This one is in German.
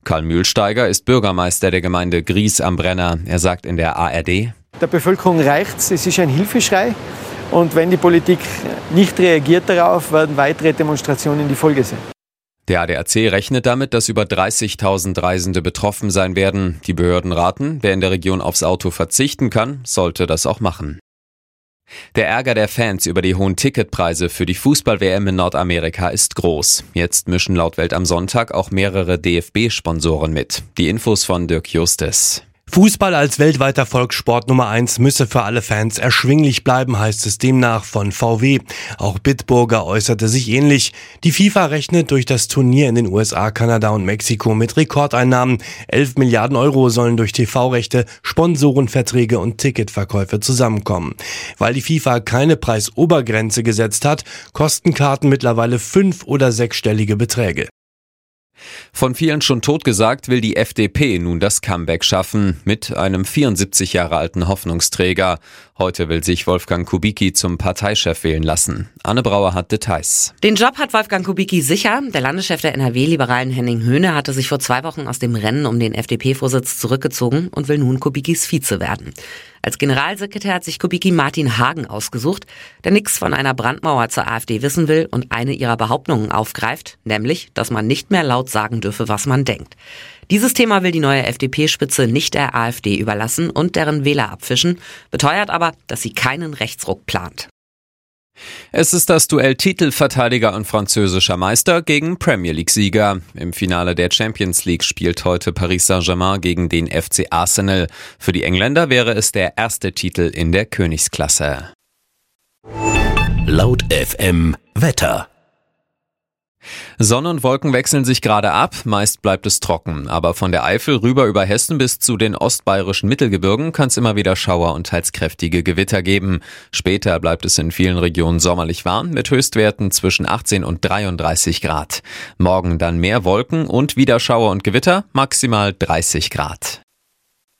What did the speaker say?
Karl Mühlsteiger ist Bürgermeister der Gemeinde Gries am Brenner. Er sagt in der ARD: Der Bevölkerung reicht's, es ist ein Hilfeschrei. Und wenn die Politik nicht reagiert darauf, werden weitere Demonstrationen die Folge sein. Der ADAC rechnet damit, dass über 30.000 Reisende betroffen sein werden. Die Behörden raten, wer in der Region aufs Auto verzichten kann, sollte das auch machen. Der Ärger der Fans über die hohen Ticketpreise für die Fußball-WM in Nordamerika ist groß. Jetzt mischen laut Welt am Sonntag auch mehrere DFB-Sponsoren mit. Die Infos von Dirk Justis. Fußball als weltweiter Volkssport Nummer 1 müsse für alle Fans erschwinglich bleiben, heißt es demnach von VW. Auch Bitburger äußerte sich ähnlich. Die FIFA rechnet durch das Turnier in den USA, Kanada und Mexiko mit Rekordeinnahmen. 11 Milliarden Euro sollen durch TV-Rechte, Sponsorenverträge und Ticketverkäufe zusammenkommen. Weil die FIFA keine Preisobergrenze gesetzt hat, kosten Karten mittlerweile 5- oder 6-stellige Beträge. Von vielen schon totgesagt, will die FDP nun das Comeback schaffen, mit einem 74 Jahre alten Hoffnungsträger. Heute will sich Wolfgang Kubicki zum Parteichef wählen lassen. Anne Brauer hat Details. Den Job hat Wolfgang Kubicki sicher. Der Landeschef der NRW-Liberalen Henning Höhne hatte sich vor 2 Wochen aus dem Rennen um den FDP-Vorsitz zurückgezogen und will nun Kubickis Vize werden. Als Generalsekretär hat sich Kubicki Martin Hagen ausgesucht, der nichts von einer Brandmauer zur AfD wissen will und eine ihrer Behauptungen aufgreift, nämlich, dass man nicht mehr laut sagen dürfe, was man denkt. Dieses Thema will die neue FDP-Spitze nicht der AfD überlassen und deren Wähler abfischen, beteuert aber, dass sie keinen Rechtsruck plant. Es ist das Duell Titelverteidiger und französischer Meister gegen Premier League-Sieger. Im Finale der Champions League spielt heute Paris Saint-Germain gegen den FC Arsenal. Für die Engländer wäre es der erste Titel in der Königsklasse. Laut FM Wetter. Sonne und Wolken wechseln sich gerade ab, meist bleibt es trocken. Aber von der Eifel rüber über Hessen bis zu den ostbayerischen Mittelgebirgen kann es immer wieder Schauer und teils kräftige Gewitter geben. Später bleibt es in vielen Regionen sommerlich warm mit Höchstwerten zwischen 18 und 33 Grad. Morgen dann mehr Wolken und wieder Schauer und Gewitter, maximal 30 Grad.